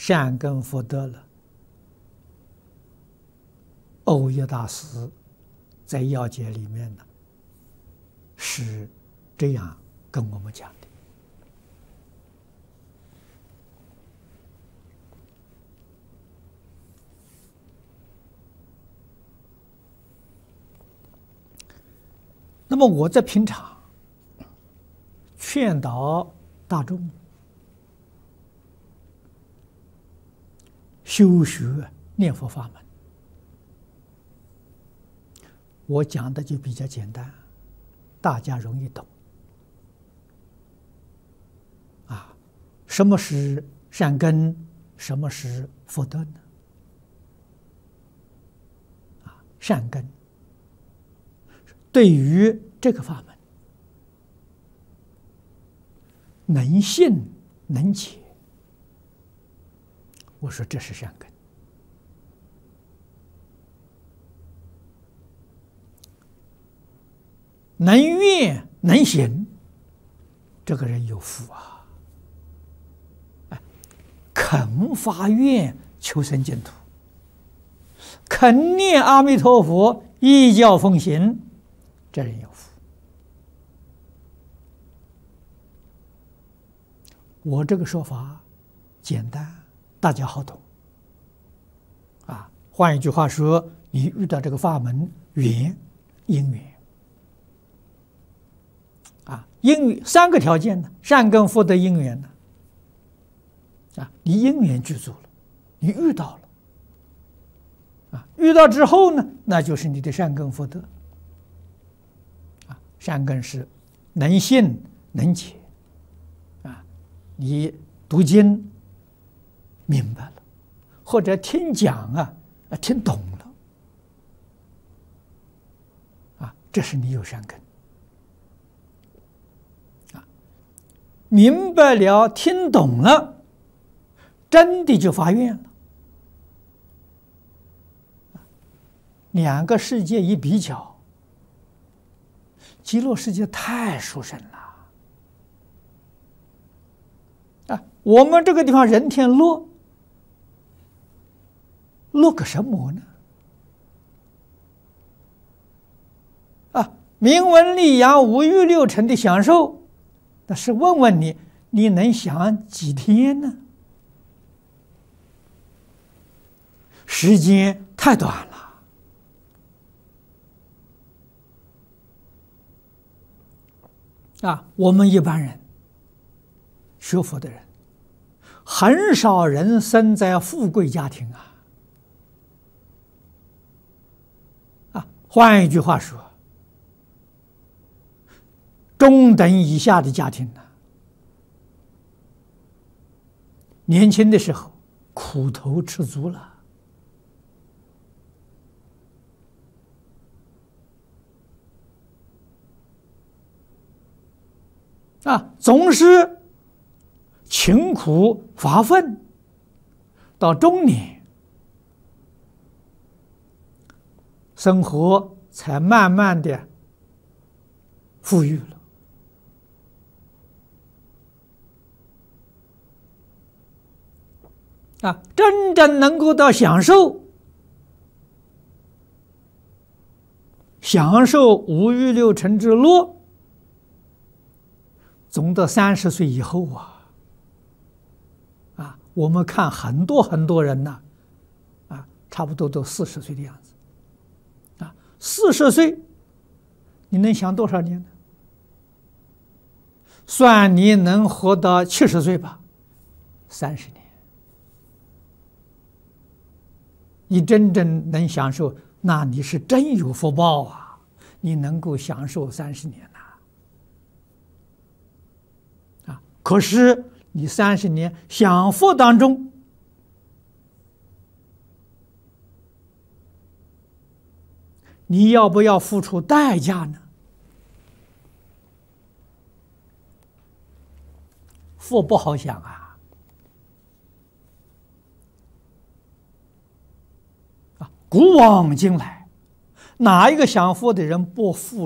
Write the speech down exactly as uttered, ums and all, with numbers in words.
善根福德了。欧耶大师在要解里面呢，是这样跟我们讲的。那么我在平常劝导大众修学念佛法门，我讲的就比较简单，大家容易懂。啊，什么是善根？什么是福德呢？啊，善根对于这个法门，能信能解，我说这是善根。能愿能行，这个人有福啊！哎，肯发愿求生净土，肯念阿弥陀佛，依教奉行，这人有福。我这个说法简单，大家好懂。啊，换一句话说，你遇到这个法门缘因缘。啊，因缘三个条件呢，善根福德因缘呢，啊，你因缘具足了，你遇到了，啊，遇到之后呢，那就是你的善根福德，啊，善根是能信能解，啊，你读经明白了，或者听讲啊，啊，听懂了，啊，这是你有善根。明白了，听懂了，真的就发愿了。两个世界一比较，极乐世界太殊胜了。啊，我们这个地方人天乐，乐个什么呢？啊，名闻利养、五欲六尘的享受。但是问问你，你能享几天呢？时间太短了。啊，我们一般人学佛的人，很少人生在富贵家庭啊。啊，换一句话说，中等以下的家庭呢，年轻的时候苦头吃足了，啊，总是勤苦乏奋，到中年，生活才慢慢的富裕了。啊，真正能够到享受，享受五欲六尘之乐，总得三十岁以后啊！啊，我们看很多很多人呐，啊，差不多都四十岁的样子，啊，四十岁，你能享多少年呢？算你能活到七十岁吧，三十年。你真正能享受，那你是真有福报啊！你能够享受三十年呐、啊，啊！可是你三十年享福当中，你要不要付出代价呢？福不好享啊！古往今来，哪一个享福的人不付